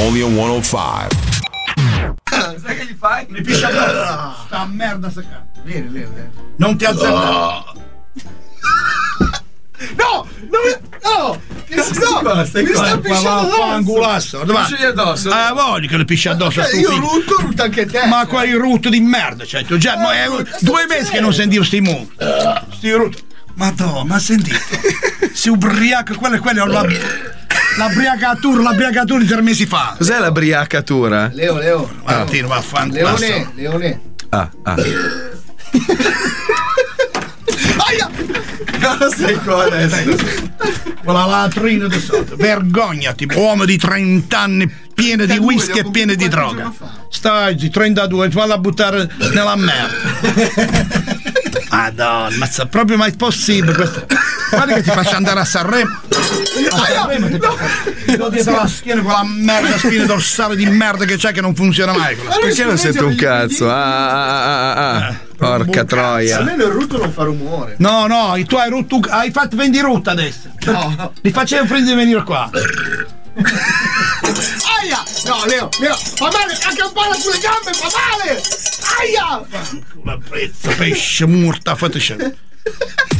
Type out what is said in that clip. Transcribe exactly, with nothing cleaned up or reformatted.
only on centocinque. Sai che gli fai? Mi piscia addosso. Sta merda secca. Vieni, vieni, vieni. Non ti alzare. Oh. No! No! Che si sta? Stai Mi sta qua, pisciando addosso. Dove pisci addosso? Ah, voglio che le pisci addosso. Okay, io rutto, rutto anche te. Ma quali rutto di merda, cioè, tu già, ma è due mesi che non sentivo sti mu. Sti rutto. Madonna, ma sentito? Si ubriaca, quella, quella è la, la briacatura, la briacatura di tre mesi fa. Cos'è la briacatura? Leo, Leo. Ma tiro, va a fanculo. Leone, Leone. Ah, ah. Aia! Cosa sei qua adesso? Con la latrina di sotto. Vergognati, uomo di trenta anni pieno di whisky e pieno di droga. Stai, trentadue, valla a buttare nella merda. Madonna, ma è proprio mai possibile questo. Guarda che ti faccio andare a Sanremo. A Sanremo ti do dietro la schiena quella merda, spina dorsale di merda che c'è che non funziona mai. Perché non sento un cazzo? Ah, ah, ah, ah, ah. Porca troia. Almeno il rutto non fa rumore. No, no, tu hai rotto, hai fatto vendi rutta adesso. No. Li facevo prendere di venire qua. Aia! No, Leo, Leo, fa male, anche un palo sulle gambe, fa male! Aia! La prezza, pesce, murta, fateci.